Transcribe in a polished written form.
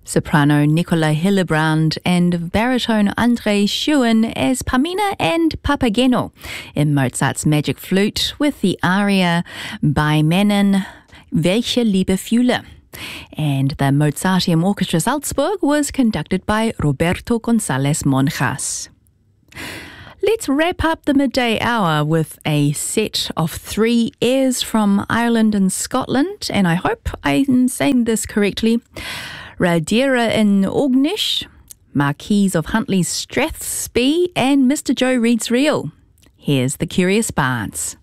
Soprano Nicola Hillebrand and baritone André Schuen as Pamina and Papageno in Mozart's Magic Flute with the aria Bei Männern Welche Liebe fühle. And the Mozarteum Orchestra Salzburg was conducted by Roberto González Monjas. Let's wrap up the midday hour with a set of 3 airs from Ireland and Scotland, and I hope I'm saying this correctly. Radera in Ognish, Marquise of Huntly's Strathspey, and Mr. Joe Reed's Reel. Here's the Curious Bards.